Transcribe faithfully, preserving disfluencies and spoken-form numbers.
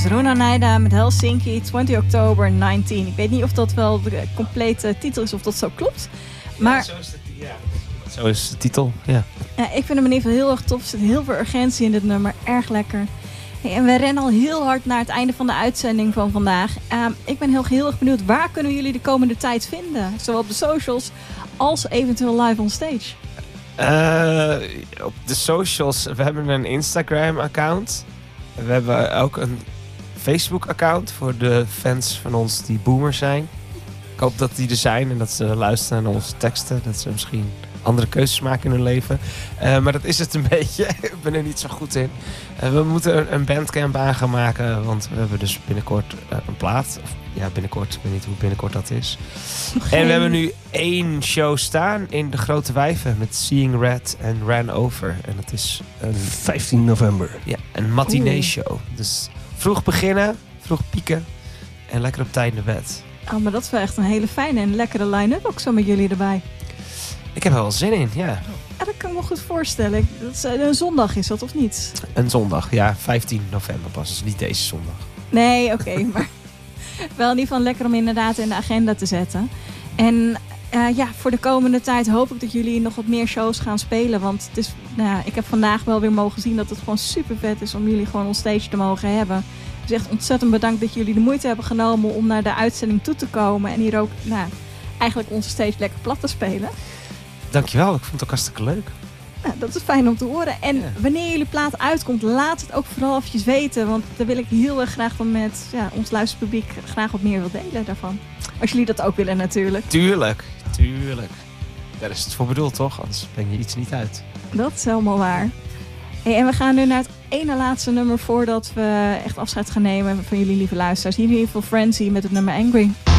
was Rona Naida met Helsinki, twintig oktober negentien. Ik weet niet of dat wel de complete titel is of dat zo klopt. Maar ja, zo is de, ja. Zo is de titel, ja. Ja, ik vind hem in ieder geval heel erg tof. Er zit heel veel urgentie in dit nummer. Erg lekker. Hey, en we rennen al heel hard naar het einde van de uitzending van vandaag. Uh, ik ben heel, heel erg benieuwd. Waar kunnen we jullie de komende tijd vinden? Zowel op de socials als eventueel live on stage. Uh, op de socials. We hebben een Instagram account. We hebben ook een Facebook account voor de fans van ons die boomers zijn. Ik hoop dat die er zijn en dat ze luisteren naar onze teksten. Dat ze misschien andere keuzes maken in hun leven. Uh, maar dat is het een beetje. Ik ben er niet zo goed in. Uh, we moeten een bandcamp aan gaan maken. Want we hebben dus binnenkort uh, een plaat. Of, ja, binnenkort. Ik weet niet hoe binnenkort dat is. Geen... En we hebben nu één show staan in de Grote Wijven. Met Seeing Red en Ran Over. En dat is een vijftien november. Ja, een matinee show. Dus vroeg beginnen, vroeg pieken. En lekker op tijd naar bed. Oh, maar dat is wel echt een hele fijne en lekkere line-up ook zo met jullie erbij. Ik heb er wel zin in, ja. Ja, dat kan ik me goed voorstellen. Dat is, een zondag is dat, of niet? Een zondag, ja. vijftien november pas. Dus niet deze zondag. Nee, oké. Okay, maar wel in ieder geval lekker om inderdaad in de agenda te zetten. En uh, ja, voor de komende tijd hoop ik dat jullie nog wat meer shows gaan spelen. Want het is, nou ja, ik heb vandaag wel weer mogen zien dat het gewoon super vet is om jullie gewoon on stage te mogen hebben. Dus echt ontzettend bedankt dat jullie de moeite hebben genomen om naar de uitzending toe te komen. En hier ook, nou, eigenlijk onze stage lekker plat te spelen. Dankjewel, ik vond het ook hartstikke leuk. Nou, dat is fijn om te horen. En ja. wanneer jullie plaat uitkomt, laat het ook vooral eventjes weten. Want daar wil ik heel erg graag dan met ja, ons luisterpubliek graag wat meer wil delen daarvan. Als jullie dat ook willen natuurlijk. Tuurlijk, tuurlijk. Daar is het voor bedoeld toch? Anders breng je iets niet uit. Dat is helemaal waar. Hey, en we gaan nu naar het ene laatste nummer voordat we echt afscheid gaan nemen van jullie lieve luisteraars. Hier in ieder geval Frenzy met het nummer Angry.